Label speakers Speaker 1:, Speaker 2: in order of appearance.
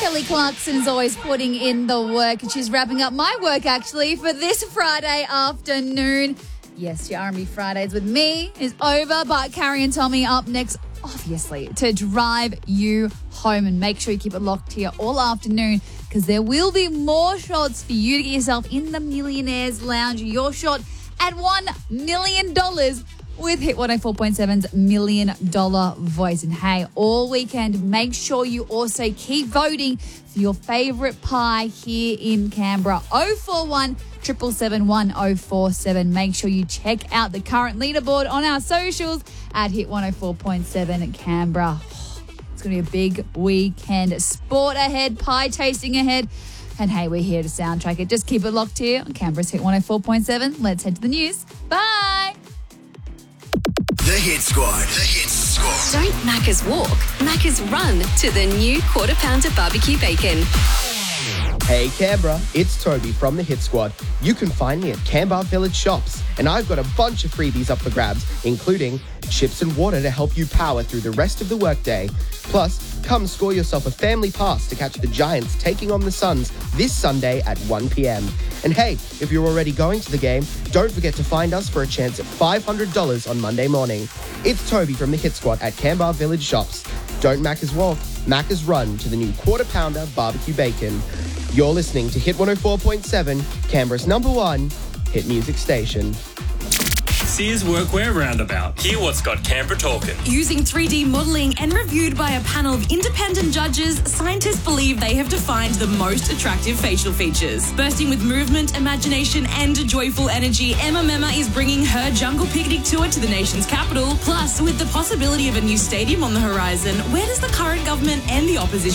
Speaker 1: Kelly Clarkson is always putting in the work, and she's wrapping up my work, actually, for this Friday afternoon. Yes, your R&B Fridays with me is over, but Carrie and Tommy up next, obviously, to drive you home. And make sure you keep it locked here all afternoon, because there will be more shots for you to get yourself in the Millionaires Lounge. Your shot at $1 million with Hit 104.7's $1 Million Voice. And hey, all weekend, make sure you also keep voting for your favourite pie here in Canberra. 041 777 1047. Make sure you check out the current leaderboard on our socials at Hit 104.7 Canberra. It's going to be a big weekend. Sport ahead, pie tasting ahead. And hey, we're here to soundtrack it. Just keep it locked here on Canberra's Hit 104.7. Let's head to the news. Bye.
Speaker 2: The Hit Squad. The Hit Squad.
Speaker 3: Don't Macca's walk, Macca's run to the new Quarter Pounder barbecue bacon.
Speaker 4: Hey Canberra, it's Toby from the Hit Squad. You can find me at Canberra Village Shops, and I've got a bunch of freebies up for grabs, including chips and water to help you power through the rest of the workday. Plus, come score yourself a family pass to catch the Giants taking on the Suns this Sunday at 1 p.m. And hey, if you're already going to the game, don't forget to find us for a chance at $500 on Monday morning. It's Toby from the Hit Squad at Canberra Village Shops. Don't Macca's walk, Macca's run to the new Quarter Pounder barbecue bacon. You're listening to Hit 104.7, Canberra's #1 hit music station.
Speaker 5: Sears Workwear Roundabout. Hear what's got Canberra talking.
Speaker 6: Using 3D modelling and reviewed by a panel of independent judges, scientists believe they have defined the most attractive facial features. Bursting with movement, imagination and joyful energy, Emma Mema is bringing her Jungle Picnic tour to the nation's capital. Plus, with the possibility of a new stadium on the horizon, where does the current government and the opposition